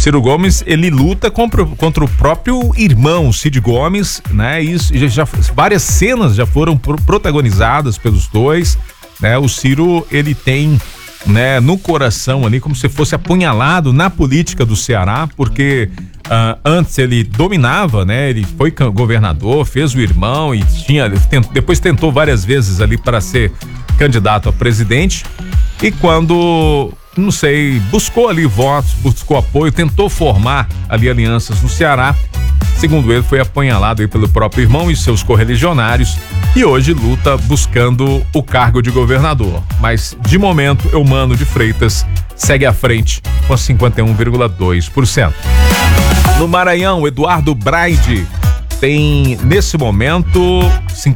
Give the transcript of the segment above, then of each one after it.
Ciro Gomes, ele luta contra o próprio irmão, Cid Gomes, né? Isso, várias cenas já foram protagonizadas pelos dois, né? O Ciro, ele tem, né, no coração ali, como se fosse apunhalado na política do Ceará, porque antes ele dominava, né? Ele foi governador, fez o irmão e depois tentou várias vezes ali para ser candidato a presidente, e quando, não sei, buscou ali votos, buscou apoio, tentou formar ali alianças no Ceará, segundo ele, foi apunhalado aí pelo próprio irmão e seus correligionários, e hoje luta buscando o cargo de governador. Mas, de momento, Eumano de Freitas segue à frente com 51,2%. No Maranhão, Eduardo Braide tem, nesse momento,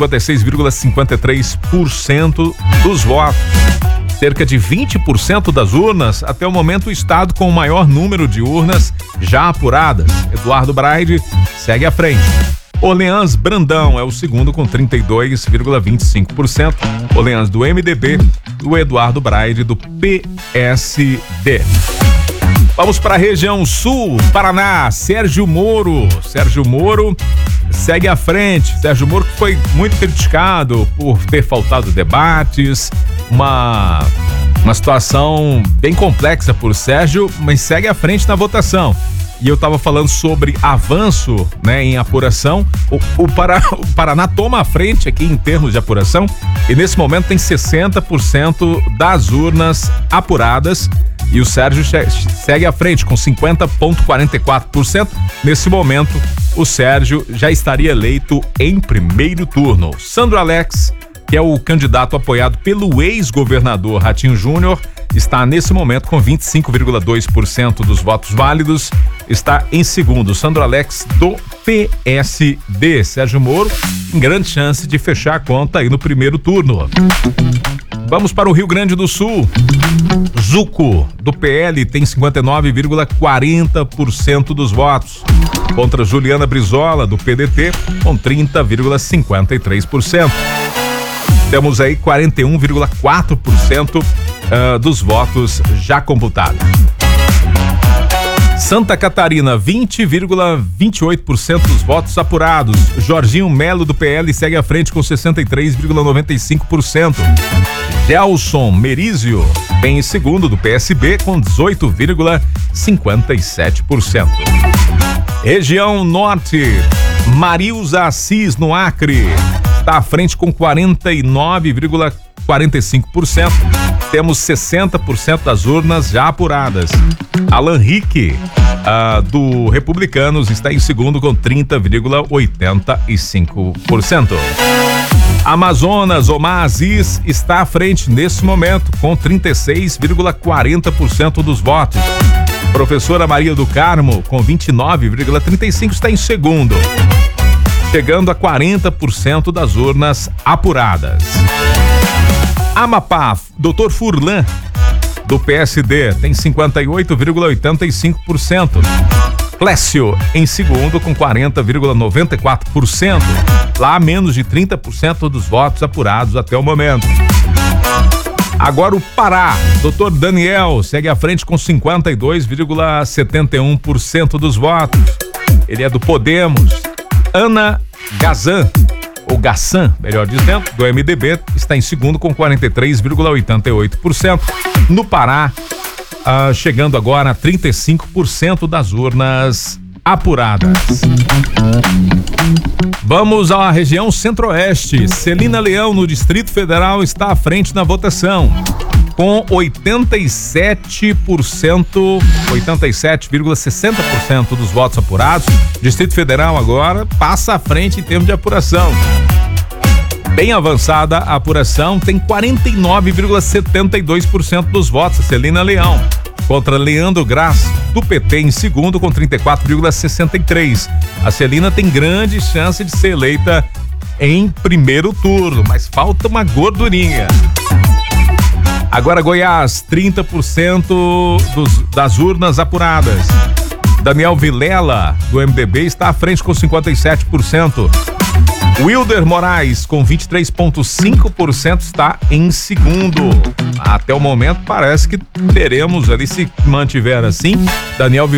56,53% dos votos. Cerca de 20% das urnas, até o momento o estado com o maior número de urnas já apuradas. Eduardo Braide segue à frente. Orleans Brandão é o segundo com 32,25%. Orleans do MDB, o Eduardo Braide do PSD. Vamos para a região sul, Paraná, Sérgio Moro segue à frente. Sérgio Moro, que foi muito criticado por ter faltado debates, uma situação bem complexa por Sérgio, mas segue à frente na votação. E eu estava falando sobre avanço, né, em apuração. O Paraná toma a frente aqui em termos de apuração, e nesse momento tem 60% das urnas apuradas, e o Sérgio segue à frente com 50,44%. Nesse momento, o Sérgio já estaria eleito em primeiro turno. Sandro Alex, que é o candidato apoiado pelo ex-governador Ratinho Júnior, está nesse momento com 25,2% dos votos válidos, está em segundo. Sandro Alex do PSD. Sérgio Moro em grande chance de fechar a conta aí no primeiro turno. Vamos para o Rio Grande do Sul. Zuco, do PL, tem 59,40% dos votos, contra Juliana Brizola, do PDT, com 30,53%. Temos aí 41,4% dos votos já computados. Santa Catarina, 20,28% dos votos apurados. Jorginho Melo, do PL, segue à frente com 63,95%. Gelson Merizio vem em segundo, do PSB, com 18,57%. Região Norte, Marilza Assis, no Acre, está à frente com 49,45%. Temos 60% das urnas já apuradas. Alan Rick, do Republicanos, está em segundo com 30,85%. Amazonas, Omar Aziz está à frente nesse momento com 36,40% dos votos. Professora Maria do Carmo, com 29,35%, está em segundo, chegando a 40% das urnas apuradas. Amapá, Dr. Furlan, do PSD, tem 58,85%. Clécio em segundo com 40,94%. Lá menos de 30% dos votos apurados até o momento. Agora o Pará, Dr. Daniel segue à frente com 52,71% dos votos. Ele é do Podemos. Ana Gazan, ou Gassan, melhor dizendo, do MDB, está em segundo com 43,88%. No Pará, chegando agora a 35% das urnas apuradas. Vamos à região Centro-Oeste. Celina Leão, no Distrito Federal, está à frente na votação, com 87,60% dos votos apurados. Distrito Federal agora passa à frente em termos de apuração. Bem avançada a apuração, tem 49,72% dos votos. Celina Leão contra Leandro Graz, do PT, em segundo com 34,63%. A Celina tem grande chance de ser eleita em primeiro turno, mas falta uma gordurinha. Agora Goiás, 30% das urnas apuradas. Daniel Vilela, do MDB, está à frente com 57%. Wilder Moraes, com 23,5%, está em segundo. Até o momento parece que teremos ali, se mantiver assim, Daniel